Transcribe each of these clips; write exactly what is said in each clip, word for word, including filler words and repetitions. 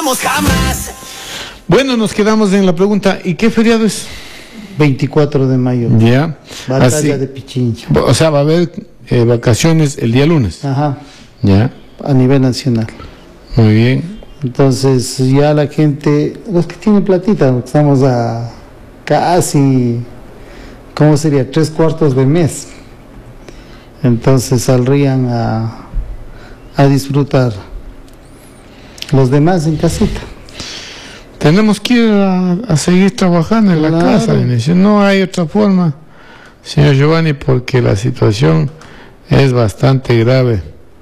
olvidamos jamás. Bueno, nos quedamos en la pregunta, ¿y qué feriado es? veinticuatro de mayo. Ya. Batalla Así, de Pichincha. o sea, va a haber eh, vacaciones el día lunes. Ajá. Ya. A nivel nacional. Muy bien. Entonces ya la gente, los que tienen platita, estamos a casi, ¿cómo sería? Tres cuartos de mes. Entonces saldrían a, a disfrutar. Los demás en casita. Tenemos que ir a, a seguir trabajando en Claro. la casa, Vinicio. No hay otra forma, señor Giovanni, porque la situación es bastante grave.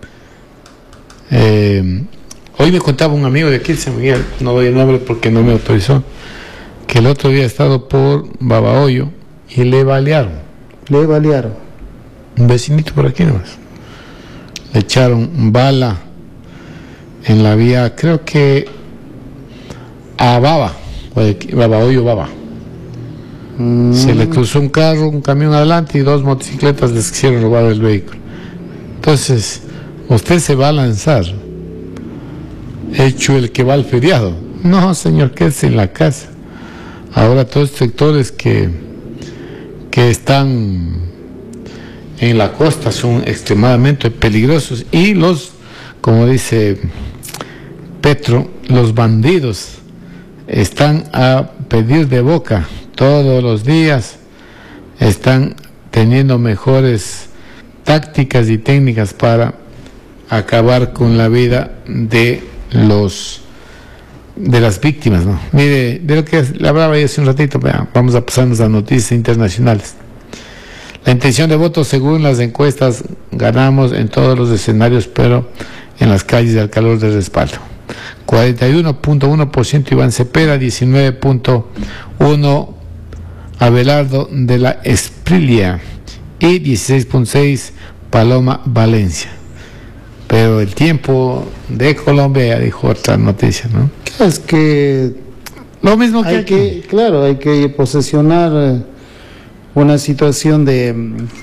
Eh, hoy me contaba un amigo de aquí, San Miguel, no doy el nombre porque no me autorizó, que el otro día ha estado por Babahoyo y le balearon. Le balearon. Un vecinito por aquí nomás. Le echaron bala en la vía, creo que a Baba, Babahoyo Baba. Mm. Se le cruzó un carro, un camión adelante y dos motocicletas les quisieron robar el vehículo. Entonces, usted se va a lanzar, hecho el que va al feriado. No, señor, quédese en la casa. Ahora todos los sectores que, que están en la costa son extremadamente peligrosos y los, como dice Petro, los bandidos están a pedir de boca todos los días, están teniendo mejores tácticas y técnicas para acabar con la vida de los de las víctimas, ¿no? Mire, de lo que le hablaba ahí hace un ratito, vea, vamos a pasarnos a noticias internacionales. La intención de voto, según las encuestas, ganamos en todos los escenarios, pero en las calles al calor del respaldo. cuarenta y uno punto uno por ciento Iván Cepeda, diecinueve punto uno por ciento Abelardo de la Esprilia y dieciséis punto seis por ciento Paloma Valencia. Pero el tiempo de Colombia dijo otra noticia, ¿no? Es que Lo mismo que hay aquí. que, claro, hay que posesionar eh, una situación de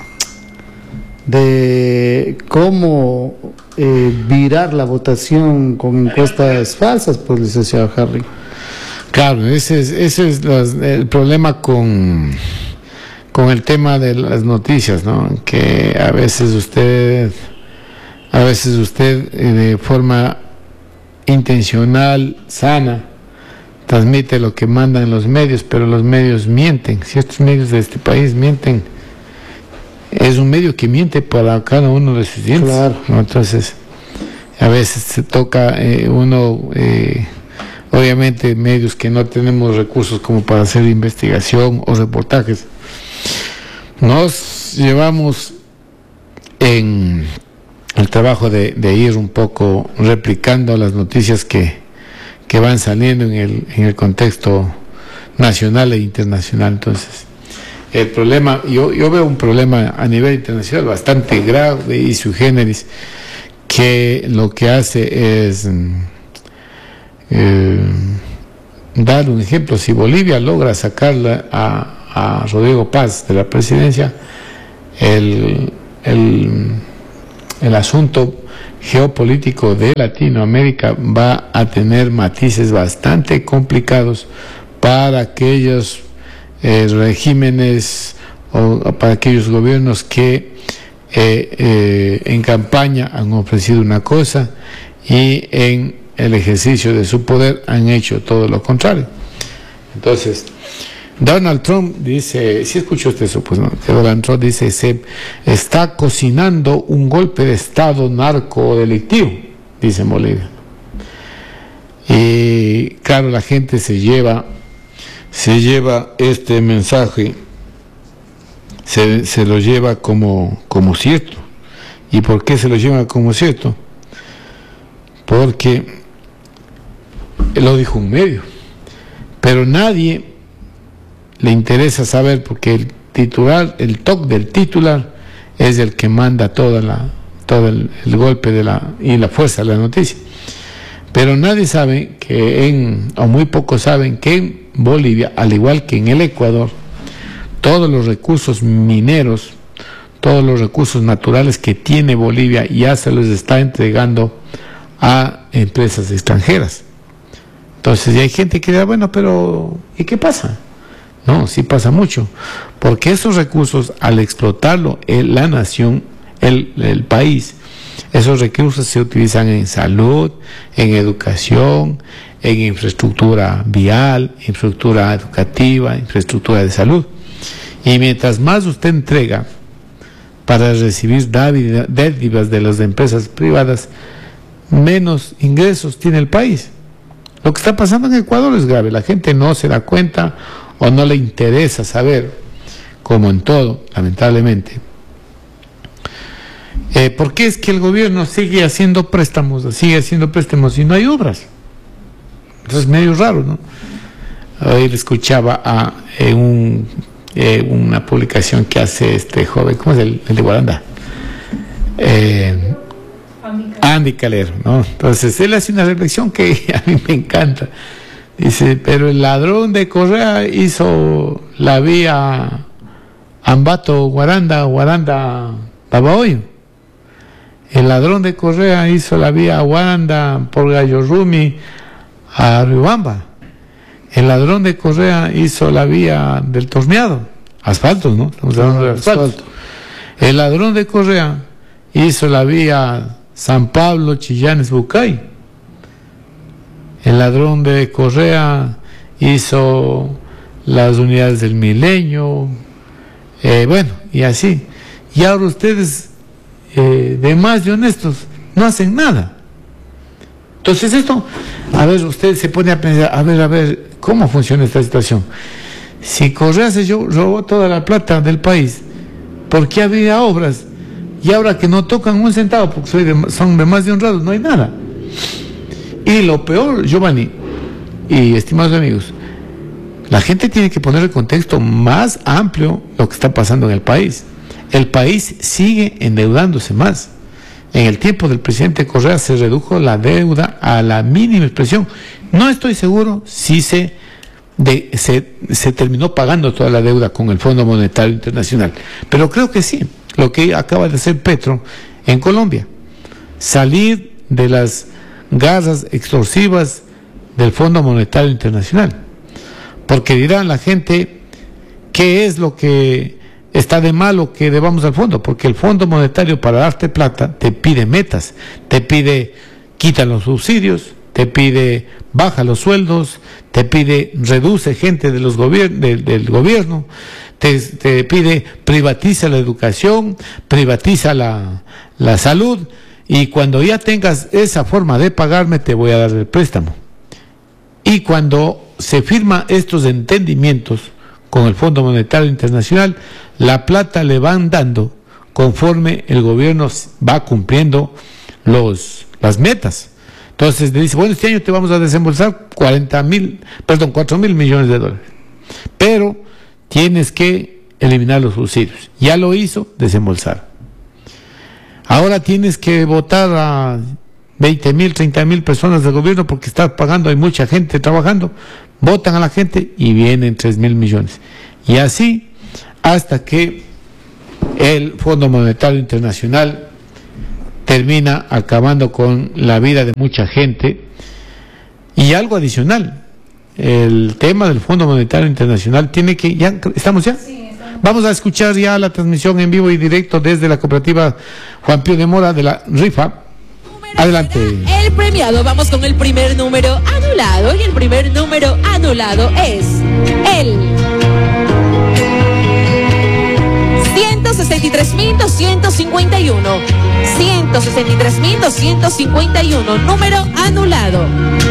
de cómo eh, virar la votación con encuestas falsas, pues, licenciado Harry. Claro, ese es, ese es los- el problema con, con el tema de las noticias, ¿no? Que a veces usted, a veces usted eh, de forma intencional, sana, transmite lo que mandan los medios, pero los medios mienten. Ciertos medios de este país mienten. Es un medio que miente para cada uno de sus dientes, Claro. ¿no? Entonces, a veces se toca eh, uno... Eh, obviamente medios que no tenemos recursos como para hacer investigación o reportajes. Nos llevamos en el trabajo de, de ir un poco replicando las noticias que, que van saliendo en el, en el contexto nacional e internacional. Entonces, el problema, yo, yo veo un problema a nivel internacional bastante grave y sui generis, que lo que hace es... Eh, dar un ejemplo. Si Bolivia logra sacarla a, a Rodrigo Paz de la presidencia, el, el, el asunto geopolítico de Latinoamérica va a tener matices bastante complicados para aquellos eh, regímenes o para aquellos gobiernos que eh, eh, en campaña han ofrecido una cosa y en el ejercicio de su poder han hecho todo lo contrario. Entonces, Donald Trump dice, si escuchó usted eso, pues no, que Donald Trump dice, se está cocinando un golpe de Estado narcodelictivo, dice en Bolivia. Y claro, la gente se lleva, se lleva este mensaje, se, se lo lleva como, como cierto. ¿Y por qué se lo lleva como cierto? Porque lo dijo un medio, pero nadie le interesa saber, porque el titular, el toque del titular es el que manda toda la, todo el, el golpe de la y la fuerza de la noticia. Pero nadie sabe que en, o muy pocos saben que en Bolivia, al igual que en el Ecuador, todos los recursos mineros, todos los recursos naturales que tiene Bolivia ya se los está entregando a empresas extranjeras. Entonces, y hay gente que dirá, bueno, pero ¿y qué pasa? No, sí pasa mucho, porque esos recursos, al explotarlo en la nación, el, el país, esos recursos se utilizan en salud, en educación, en infraestructura vial, infraestructura educativa, infraestructura de salud. Y mientras más usted entrega para recibir dádivas de las empresas privadas, menos ingresos tiene el país. Lo que está pasando en Ecuador es grave, la gente no se da cuenta o no le interesa saber, como en todo, lamentablemente. Eh, ¿Por qué es que el gobierno sigue haciendo préstamos, sigue haciendo préstamos y no hay obras? Eso es medio raro, ¿no? Hoy le escuchaba a eh, un, eh, una publicación que hace este joven, ¿cómo es el, el de Guaranda? Eh, Andy Calero, ¿no? Entonces él hace una reflexión que a mí me encanta. Dice, pero el ladrón de Correa hizo la vía Ambato Guaranda, Guaranda Babahoyo. El ladrón de Correa hizo la vía Guaranda por Gallo Rumi a Riobamba. El ladrón de Correa hizo la vía del Torneado, asfaltos, ¿no? Estamos hablando de asfalto. El ladrón de Correa hizo la vía San Pablo, Chillanes, Bucay. El ladrón de Correa hizo las unidades del Milenio, eh, bueno, y así. Y ahora ustedes, eh, de más de honestos, no hacen nada. Entonces esto, a ver, usted se pone a pensar, a ver, a ver, ¿cómo funciona esta situación? Si Correa se robó toda la plata del país, ¿por qué había obras? Y ahora que no tocan un centavo, porque soy de, son de más de honrados, no hay nada. Y lo peor, Giovanni y estimados amigos, la gente tiene que poner el contexto más amplio lo que está pasando en el país. El país sigue endeudándose más. En el tiempo del presidente Correa se redujo la deuda a la mínima expresión. No estoy seguro si se, de, se, se terminó pagando toda la deuda con el Fondo Monetario Internacional, pero creo que sí. Lo que acaba de hacer Petro en Colombia, salir de las garras extorsivas del Fondo Monetario Internacional, porque dirán la gente, ¿qué es lo que está de malo que debamos al fondo? Porque el Fondo Monetario, para darte plata, te pide metas, te pide quita los subsidios, te pide baja los sueldos, te pide reduce gente de los gobier de, del gobierno, te, te pide privatiza la educación, privatiza la, la salud, y cuando ya tengas esa forma de pagarme te voy a dar el préstamo. Y cuando se firma estos entendimientos con el Fondo Monetario Internacional, la plata le van dando conforme el gobierno va cumpliendo los, las metas. Entonces le dice, bueno, este año te vamos a desembolsar cuarenta mil, perdón, cuatro mil millones de dólares, pero tienes que eliminar los subsidios. Ya lo hizo, desembolsar. Ahora tienes que votar a veinte mil, treinta mil personas del gobierno porque estás pagando, hay mucha gente trabajando, votan a la gente y vienen tres mil millones. Y así hasta que el Fondo Monetario Internacional termina acabando con la vida de mucha gente. Y algo adicional, el tema del Fondo Monetario Internacional tiene que, ¿ya estamos ya? Sí. Vamos a escuchar ya la transmisión en vivo y directo desde la cooperativa Juan Pío de Mora de la rifa. Adelante. El premiado, vamos con el primer número anulado, y el primer número anulado es el ciento sesenta y tres mil doscientos cincuenta y uno. ciento sesenta y tres mil doscientos cincuenta y uno, número anulado.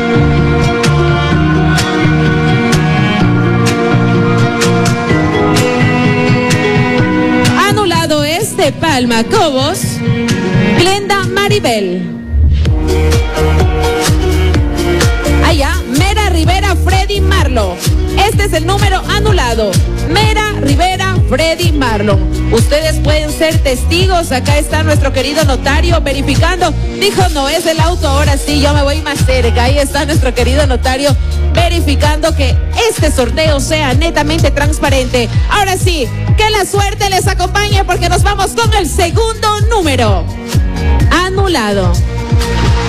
Anulado es de Palma Cobos, Glenda Maribel. Allá, Mera Rivera Freddy Marlon. Este es el número anulado. Mera Rivera Freddy Marlon. Ustedes pueden ser testigos. Acá está nuestro querido notario verificando. Dijo, no es el auto, ahora sí, yo me voy más cerca. Ahí está nuestro querido notario verificando que este sorteo sea netamente transparente. Ahora sí, que la suerte les acompañe porque nos vamos con el segundo número anulado.